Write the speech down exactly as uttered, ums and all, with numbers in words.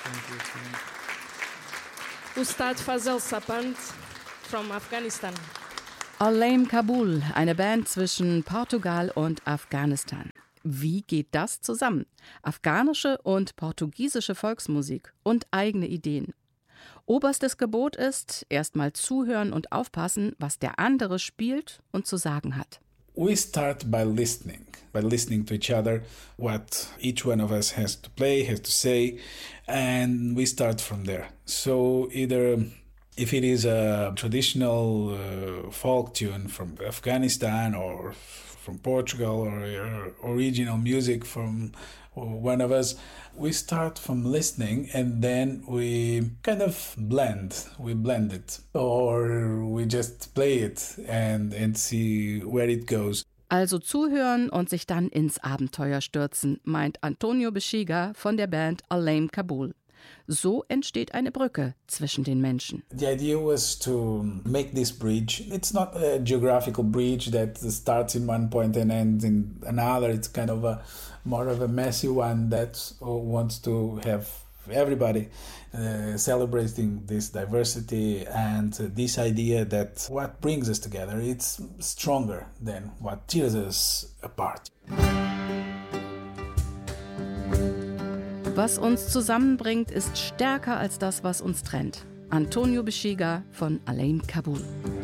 Thank you. Ustad Fazal Sapand from Afghanistan. Alaim Kabul, eine Band zwischen Portugal und Afghanistan. Wie geht das zusammen? Afghanische und portugiesische Volksmusik und eigene Ideen. Oberstes Gebot ist, erstmal zuhören und aufpassen, was der andere spielt und zu sagen hat. We start by listening, by listening to each other, what each one of us has to play, has to say, and we start from there. So either if it is a traditional uh, folk tune from Afghanistan or from Portugal or uh, original music from one of us, we start from listening and then we kind of blend, we blend it or we just play it and, and see where it goes. Also zuhören und sich dann ins Abenteuer stürzen, meint Antonio Bexiga von der Band Alaim Kabul. So entsteht eine Brücke zwischen den Menschen. The idea was to make this bridge. It's not a geographical bridge that starts in one point and ends in another. It's kind of a more of a messy one that wants to have everybody uh, celebrating this diversity and uh, this idea that what brings us together, it's stronger than what tears us apart. Was uns zusammenbringt, ist stärker als das, was uns trennt. Antonio Bexiga von Alaim Kabul.